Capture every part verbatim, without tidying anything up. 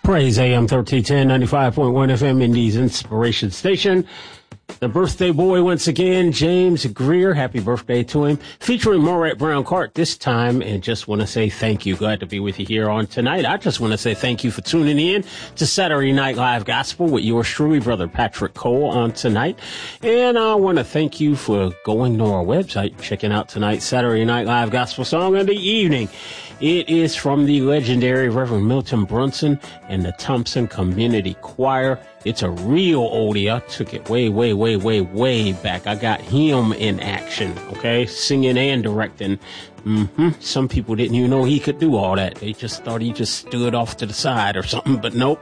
Praise A M thirteen ten, ninety-five point one F M, Indy's Inspiration Station. The birthday boy once again, James Greer. Happy birthday to him. Featuring Moret Brown Cart this time. And just want to say thank you. Glad to be with you here on tonight. I just want to say thank you for tuning in to Saturday Night Live Gospel with yours truly, Brother Patrick Cole, on tonight. And I want to thank you for going to our website, checking out tonight's Saturday Night Live Gospel Song of the Evening. It is from the legendary Reverend Milton Brunson and the Thompson Community Choir. It's a real oldie. I took it way, way, way, way, way back. I got him in action, okay? Singing and directing. Mm-hmm. Some people didn't even know he could do all that. They just thought he just stood off to the side or something, but nope.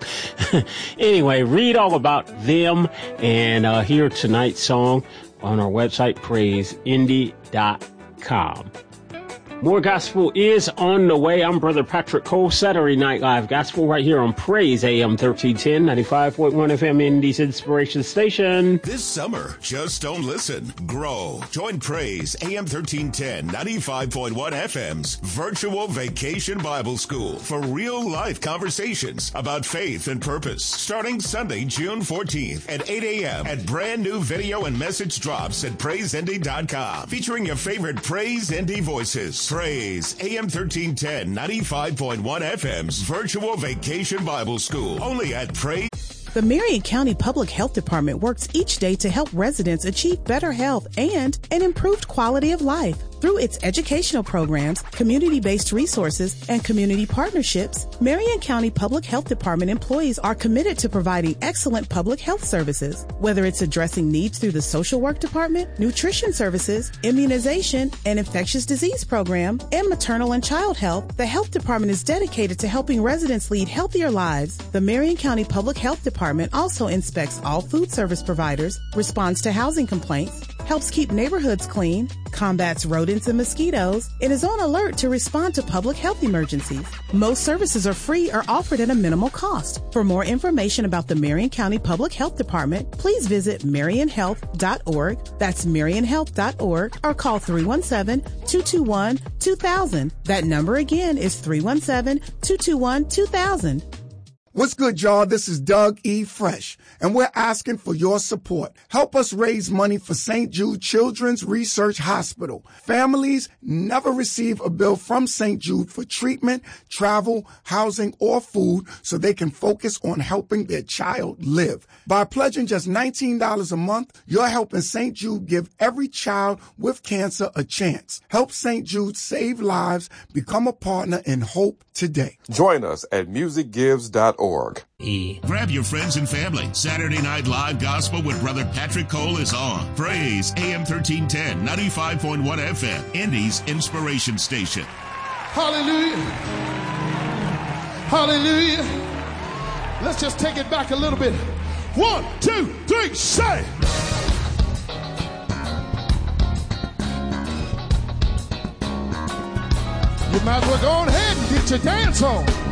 Anyway, read all about them and uh, hear tonight's song on our website, praise indy dot com. More gospel is on the way. I'm Brother Patrick Cole, Saturday Night Live Gospel right here on Praise A M thirteen ten, ninety-five point one F M, Indy's Inspiration Station. This summer, just don't listen. Grow. Join Praise A M thirteen ten, ninety-five point one F M's Virtual Vacation Bible School for real-life conversations about faith and purpose. Starting Sunday, June fourteenth at eight a.m. at brand new video and message drops at praise indy dot com. Featuring your favorite Praise Indy voices. Praise A M thirteen ten, ninety-five point one F M's Virtual Vacation Bible School. Only at Praise. The Marion County Public Health Department works each day to help residents achieve better health and an improved quality of life. Through its educational programs, community-based resources, and community partnerships, Marion County Public Health Department employees are committed to providing excellent public health services. Whether it's addressing needs through the social work department, nutrition services, immunization, and infectious disease program, and maternal and child health, the health department is dedicated to helping residents lead healthier lives. The Marion County Public Health Department also inspects all food service providers, responds to housing complaints, helps keep neighborhoods clean, combats rodents and mosquitoes, and is on alert to respond to public health emergencies. Most services are free or offered at a minimal cost. For more information about the Marion County Public Health Department, please visit marion health dot org. That's marion health dot org, or call three one seven, two two one, two thousand. That number again is three one seven, two two one, two thousand. What's good, y'all? This is Doug E. Fresh, and we're asking for your support. Help us raise money for Saint Jude Children's Research Hospital. Families never receive a bill from Saint Jude for treatment, travel, housing, or food, so they can focus on helping their child live. By pledging just nineteen dollars a month, you're helping Saint Jude give every child with cancer a chance. Help Saint Jude save lives. Become a partner in hope today. Join us at music gives dot org. E. Grab your friends and family. Saturday Night Live Gospel with Brother Patrick Cole is on. Praise A M thirteen ten, ninety-five point one F M, Indy's Inspiration Station. Hallelujah. Hallelujah. Let's just take it back a little bit. One, two, three, say. You might as well go on ahead and get your dance on.